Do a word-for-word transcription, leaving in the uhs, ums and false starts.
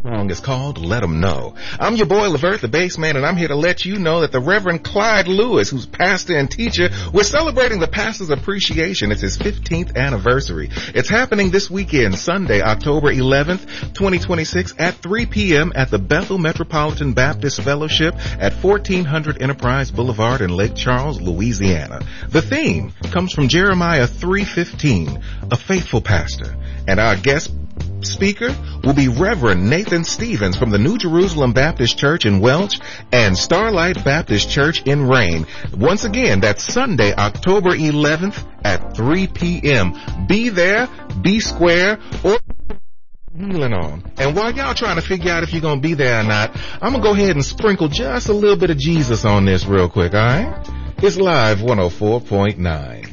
song is called Let 'Em Know. I'm your boy Levert, the bass man, and I'm here to let you know that the Reverend Clyde Lewis, who's pastor and teacher, we're celebrating the pastor's appreciation. It's his fifteenth anniversary. It's happening this weekend, Sunday, October eleventh, twenty twenty-six at three p.m. at the Bethel Metropolitan Baptist Fellowship at fourteen hundred Enterprise Boulevard in Lake Charles, Louisiana. The theme comes from Jeremiah three fifteen, a faithful pastor, and our guest speaker will be Reverend Nathan Stevens from the New Jerusalem Baptist Church in Welch and Starlight Baptist Church in Rain. Once again, that's Sunday, October eleventh at three p.m. Be there, be square, or healing on. And while y'all trying to figure out if you're going to be there or not, I'm going to go ahead and sprinkle just a little bit of Jesus on this real quick, all right? It's Live one oh four point nine.